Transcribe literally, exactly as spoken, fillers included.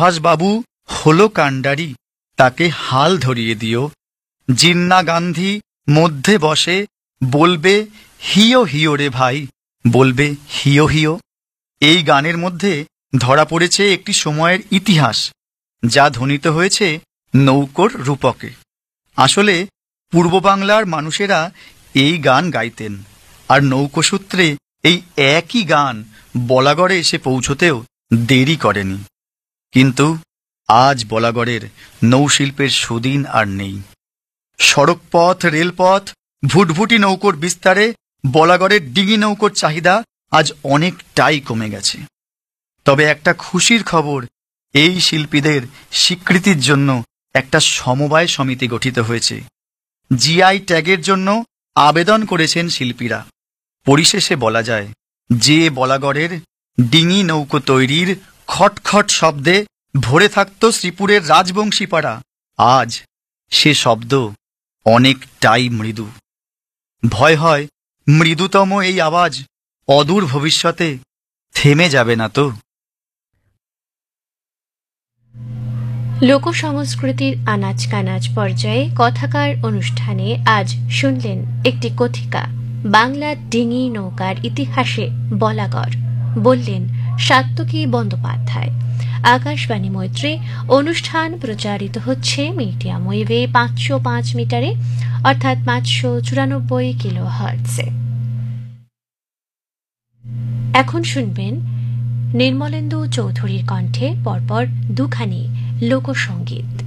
সুভাষবাবু হলো কাণ্ডারি, তাকে হাল ধরিয়ে দিও। জিন্না গান্ধী মধ্যে বসে বলবে হিও হিও রে ভাই, বলবে হিও হিও। এই গানের মধ্যে ধরা পড়েছে একটি সময়ের ইতিহাস, যা ধ্বনিত হয়েছে নৌকোর রূপকে। আসলে পূর্ব বাংলার মানুষেরা এই গান গাইতেন, আর নৌকোসূত্রে এই একই গান বলাগড়ে এসে পৌঁছতেও দেরি করেনি। কিন্তু আজ বলাগড়ের নৌশিল্পের সুদিন আর নেই। সড়কপথ, রেলপথ, ভুটভুটি নৌকোর বিস্তারে বলাগড়ের ডিঙি নৌকোর চাহিদা আজ অনেকটাই কমে গেছে। তবে একটা খুশির খবর, এই শিল্পীদের স্বীকৃতির জন্য একটা সমবায় সমিতি গঠিত হয়েছে। জিআই ট্যাগের জন্য আবেদন করেছেন শিল্পীরা। পরিশেষে বলা যায় যে বলাগড়ের ডিঙি নৌকো তৈরির খটখট শব্দে ভরে থাকত শ্রীপুরের রাজবংশী পাড়া, আজ সে শব্দ অনেকটাই মৃদু। ভয় হয় মৃদুতম এই আওয়াজ অদূর ভবিষ্যতে থেমে যাবে না তো। লোকসংস্কৃতির আনাচ কানাচ পর্যায়ে কথাকার অনুষ্ঠানে আজ শুনলেন একটি কথিকা, বাংলার ডিঙি নৌকার ইতিহাসে বলাগড়। বললেন সাত্যকী বন্দ্যোপাধ্যায়। আকাশবাণী মৈত্রী অনুষ্ঠান প্রচারিত হচ্ছে মিডিয়াম ওয়েভে পাঁচশো পাঁচ মিটারে, অর্থাৎ পাঁচশো চুরানব্বই কিলো হার্টসে। এখন শুনবেন নির্মলেন্দু চৌধুরীর কণ্ঠে পরপর দুখানি লোকসঙ্গীত।